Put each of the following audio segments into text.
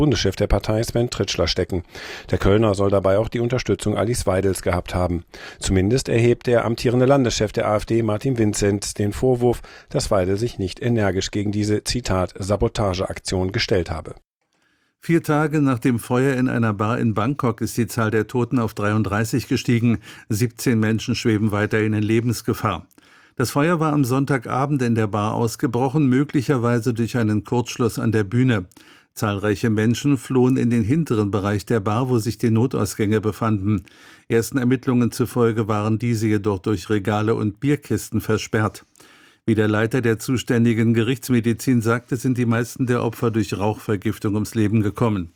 Bundeschef der Partei Sven Tritschler stecken. Der Kölner soll dabei auch die Unterstützung Alice Weidels gehabt haben. Zumindest erhebt der amtierende Landeschef der AfD, Martin Vinzenz, den Vorwurf, dass Weidel sich nicht energisch gegen diese, Zitat, Sabotageaktion gestellt habe. 4 Tage nach dem Feuer in einer Bar in Bangkok ist die Zahl der Toten auf 33 gestiegen. 17 Menschen schweben weiterhin in Lebensgefahr. Das Feuer war am Sonntagabend in der Bar ausgebrochen, möglicherweise durch einen Kurzschluss an der Bühne. Zahlreiche Menschen flohen in den hinteren Bereich der Bar, wo sich die Notausgänge befanden. Ersten Ermittlungen zufolge waren diese jedoch durch Regale und Bierkisten versperrt. Wie der Leiter der zuständigen Gerichtsmedizin sagte, sind die meisten der Opfer durch Rauchvergiftung ums Leben gekommen.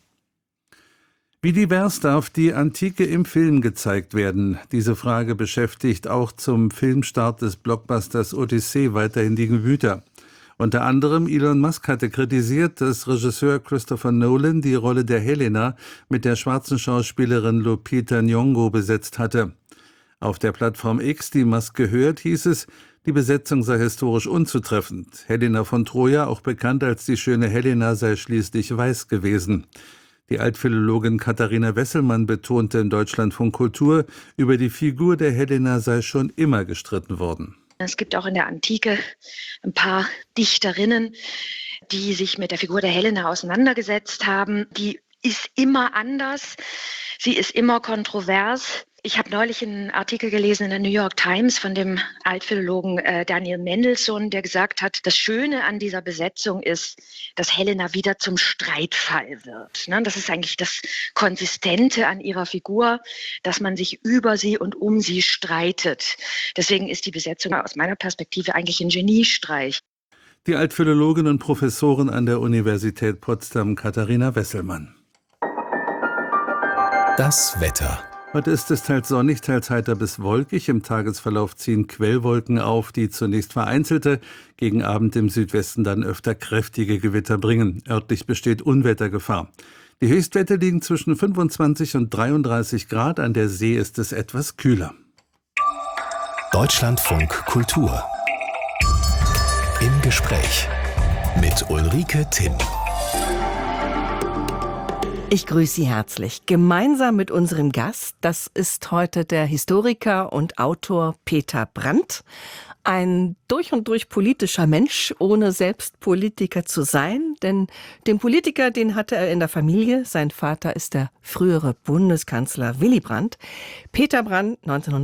Wie divers darf die Antike im Film gezeigt werden? Diese Frage beschäftigt auch zum Filmstart des Blockbusters Odyssee weiterhin die Gemüter. Unter anderem Elon Musk hatte kritisiert, dass Regisseur Christopher Nolan die Rolle der Helena mit der schwarzen Schauspielerin Lupita Nyong'o besetzt hatte. Auf der Plattform X, die Musk gehört, hieß es, die Besetzung sei historisch unzutreffend. Helena von Troja, auch bekannt als die schöne Helena, sei schließlich weiß gewesen. Die Altphilologin Katharina Wesselmann betonte in Deutschlandfunk Kultur, über die Figur der Helena sei schon immer gestritten worden. Es gibt auch in der Antike ein paar Dichterinnen, die sich mit der Figur der Helena auseinandergesetzt haben. Die ist immer anders, sie ist immer kontrovers. Ich habe neulich einen Artikel gelesen in der New York Times von dem Altphilologen Daniel Mendelssohn, der gesagt hat, das Schöne an dieser Besetzung ist, dass Helena wieder zum Streitfall wird. Das ist eigentlich das Konsistente an ihrer Figur, dass man sich über sie und um sie streitet. Deswegen ist die Besetzung aus meiner Perspektive eigentlich ein Geniestreich. Die Altphilologin und Professorin an der Universität Potsdam, Katharina Wesselmann. Das Wetter. Heute ist es teils sonnig, teils heiter bis wolkig. Im Tagesverlauf ziehen Quellwolken auf, die zunächst vereinzelte, gegen Abend im Südwesten dann öfter kräftige Gewitter bringen. Örtlich besteht Unwettergefahr. Die Höchstwerte liegen zwischen 25 und 33 Grad. An der See ist es etwas kühler. Deutschlandfunk Kultur. Im Gespräch mit Ulrike Timm. Ich grüße Sie herzlich. Gemeinsam mit unserem Gast, das ist heute der Historiker und Autor Peter Brandt. Ein durch und durch politischer Mensch, ohne selbst Politiker zu sein. Denn den Politiker, den hatte er in der Familie. Sein Vater ist der frühere Bundeskanzler Willy Brandt. Peter Brandt,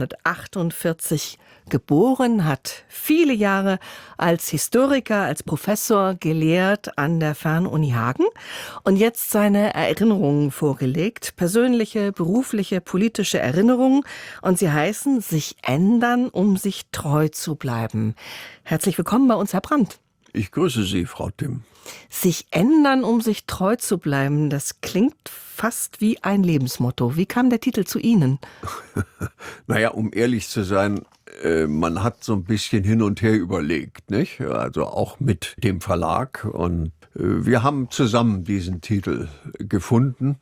1948 geboren, hat viele Jahre als Historiker, als Professor gelehrt an der Fernuni Hagen und jetzt seine Erinnerungen vorgelegt. Persönliche, berufliche, politische Erinnerungen. Und sie heißen, sich ändern, um sich treu zu bleiben. Herzlich willkommen bei uns, Herr Brandt. Ich grüße Sie, Frau Timm. Sich ändern, um sich treu zu bleiben, das klingt fast wie ein Lebensmotto. Wie kam der Titel zu Ihnen? Naja, um ehrlich zu sein, man hat so ein bisschen hin und her überlegt, nicht? Also auch mit dem Verlag. Und wir haben zusammen diesen Titel gefunden.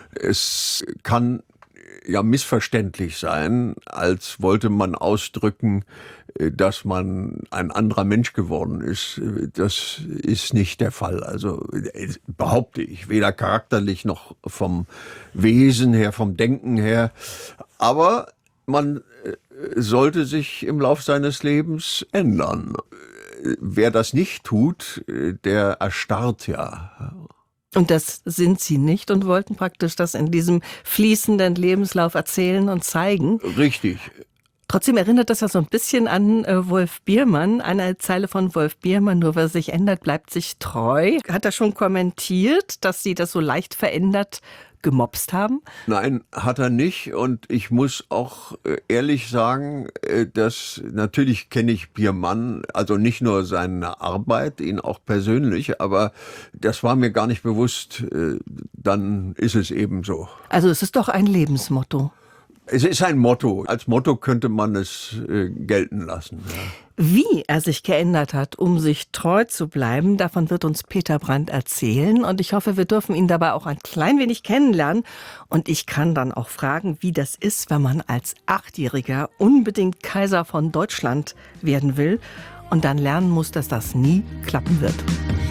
Es kann ja missverständlich sein, als wollte man ausdrücken, dass man ein anderer Mensch geworden ist. Das ist nicht der Fall. Also behaupte ich, weder charakterlich noch vom Wesen her, vom Denken her. Aber man sollte sich im Lauf seines Lebens ändern. Wer das nicht tut, der erstarrt ja. Und das sind Sie nicht und wollten praktisch das in diesem fließenden Lebenslauf erzählen und zeigen. Richtig. Trotzdem erinnert das ja so ein bisschen an Wolf Biermann, eine Zeile von Wolf Biermann, nur wer sich ändert, bleibt sich treu. Hat er schon kommentiert, dass Sie das so leicht verändert gemopst haben? Nein, hat er nicht. Und ich muss auch ehrlich sagen, dass natürlich kenne ich Biermann, also nicht nur seine Arbeit, ihn auch persönlich, aber das war mir gar nicht bewusst. Dann ist es eben so. Also es ist doch ein Lebensmotto. Es ist ein Motto. Als Motto könnte man es gelten lassen. Ja. Wie er sich geändert hat, um sich treu zu bleiben, davon wird uns Peter Brandt erzählen. Und ich hoffe, wir dürfen ihn dabei auch ein klein wenig kennenlernen. Und ich kann dann auch fragen, wie das ist, wenn man als 8-Jähriger unbedingt Kaiser von Deutschland werden will und dann lernen muss, dass das nie klappen wird.